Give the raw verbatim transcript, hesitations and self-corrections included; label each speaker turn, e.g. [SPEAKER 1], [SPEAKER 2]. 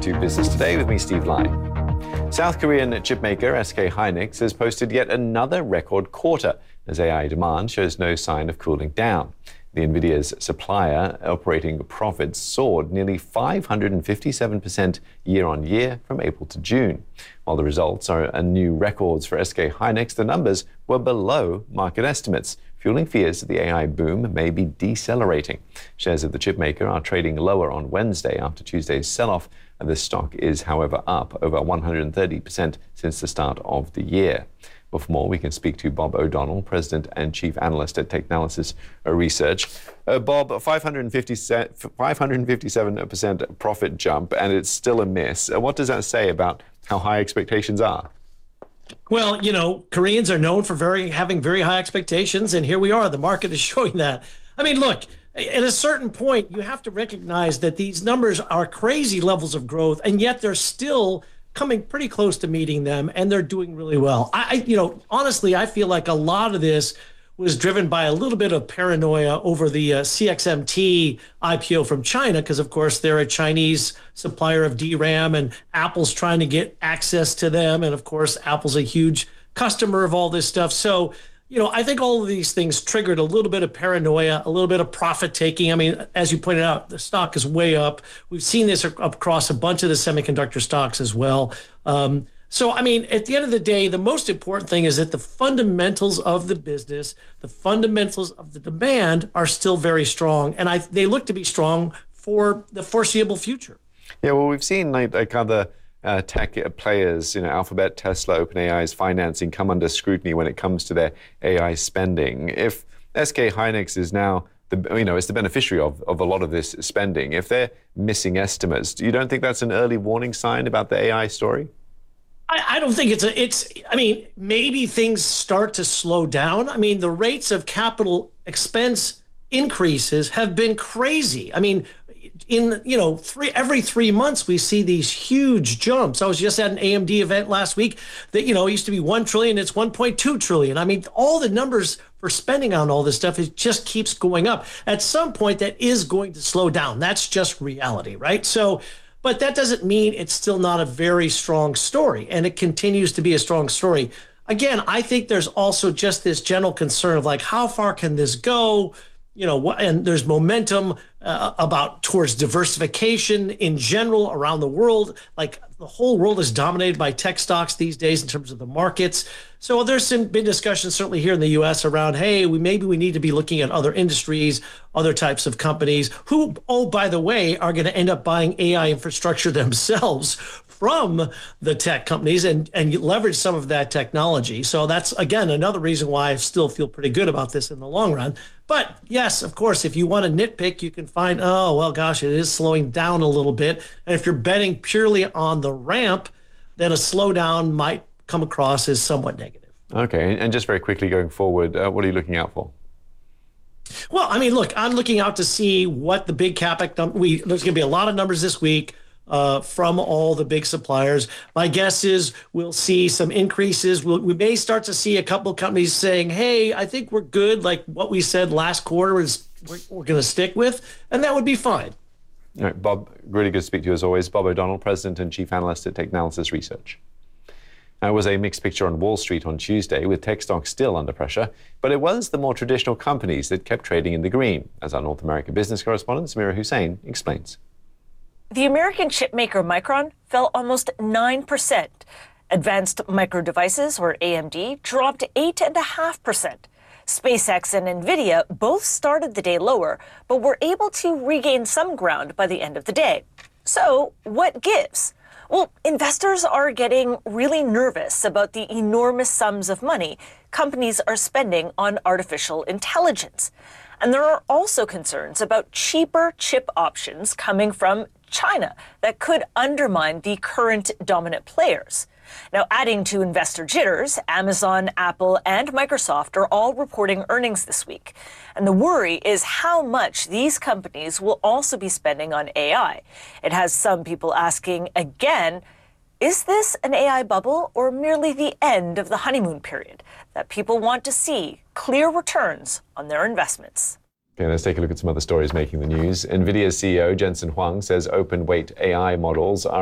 [SPEAKER 1] to Business Today with me, Steve Lai. South Korean chipmaker S K Hynix has posted yet another record quarter as A I demand shows no sign of cooling down. The Nvidia's supplier operating profits soared nearly five hundred fifty-seven percent year on year from April to June. While the results are new records for S K Hynix, the numbers were below market estimates, fueling fears that the A I boom may be decelerating. Shares of the chipmaker are trading lower on Wednesday after Tuesday's sell-off. The stock is, however, up over one hundred thirty percent since the start of the year. Well, for more, we can speak to Bob O'Donnell, President and Chief Analyst at Technalysis Research. Uh, Bob, five hundred fifty-seven percent profit jump, and it's still a miss. Uh, what does that say about how high expectations are?
[SPEAKER 2] Well, you know, Koreans are known for very having very high expectations, and here we are. The market is showing that. I mean, look, at a certain point, you have to recognize that these numbers are crazy levels of growth, and yet they're still coming pretty close to meeting them, and they're doing really well. I, I, you know, honestly, I feel like a lot of this was driven by a little bit of paranoia over the uh, C X M T I P O from China, because, of course, they're a Chinese supplier of D RAM, and Apple's trying to get access to them. And, of course, Apple's a huge customer of all this stuff. So, you know, I think all of these things triggered a little bit of paranoia, a little bit of profit taking. I mean, as you pointed out, the stock is way up. We've seen this across a bunch of the semiconductor stocks as well. Um, so, I mean, at the end of the day, the most important thing is that the fundamentals of the business, the fundamentals of the demand are still very strong. And I, they look to be strong for the foreseeable future.
[SPEAKER 1] Yeah, well, we've seen like, like other Uh, tech players, you know, Alphabet, Tesla, OpenAI's financing come under scrutiny when it comes to their A I spending. If S K Hynix is now, the, you know, is the beneficiary of, of a lot of this spending, if they're missing estimates, you don't think that's an early warning sign about the A I story?
[SPEAKER 2] I, I don't think it's a, it's, I mean, maybe things start to slow down. I mean, the rates of capital expense increases have been crazy. I mean, in, you know, three every three months, we see these huge jumps. I was just at an A M D event last week that, you know, it used to be one trillion, it's one point two trillion. I mean, all the numbers for spending on all this stuff, it just keeps going up. At some point, that is going to slow down. That's just reality, right? So, but that doesn't mean it's still not a very strong story, and it continues to be a strong story. Again, I think there's also just this general concern of like, how far can this go? You know, and there's momentum uh, about towards diversification in general around the world. Like the whole world is dominated by tech stocks these days in terms of the markets. So there's some been discussions certainly here in the U S around, hey, we maybe we need to be looking at other industries, other types of companies who, oh, by the way, are going to end up buying A I infrastructure themselves from the tech companies and, and leverage some of that technology. So that's, again, another reason why I still feel pretty good about this in the long run. But yes, of course, if you want to nitpick, you can find, oh, well, gosh, it is slowing down a little bit. And if you're betting purely on the ramp, then a slowdown might come across as somewhat negative.
[SPEAKER 1] Okay, and just very quickly going forward, uh, what are you looking out for?
[SPEAKER 2] Well, I mean, look, I'm looking out to see what the big CapEx, we, there's going to be a lot of numbers this week. Uh, from all the big suppliers. My guess is we'll see some increases. We'll, we may start to see a couple of companies saying, hey, I think we're good. Like what we said last quarter is we're, we're going to stick with, and that would be fine.
[SPEAKER 1] All right, Bob, really good to speak to you as always. Bob O'Donnell, President and Chief Analyst at Technalysis Research. Now, it was a mixed picture on Wall Street on Tuesday, with tech stocks still under pressure, but it was the more traditional companies that kept trading in the green, as our North America business correspondent, Samira Hussain, explains.
[SPEAKER 3] The American chipmaker Micron fell almost nine percent. Advanced Micro Devices, or A M D, dropped eight point five percent. SpaceX and NVIDIA both started the day lower, but were able to regain some ground by the end of the day. So, what gives? Well, investors are getting really nervous about the enormous sums of money companies are spending on artificial intelligence. And there are also concerns about cheaper chip options coming from China that could undermine the current dominant players. Now, adding to investor jitters, Amazon, Apple, and Microsoft are all reporting earnings this week. And the worry is how much these companies will also be spending on A I. It has some people asking again, is this an A I bubble or merely the end of the honeymoon period that people want to see clear returns on their investments?
[SPEAKER 1] Okay, let's take a look at some other stories making the news. NVIDIA's C E O Jensen Huang says open weight A I models are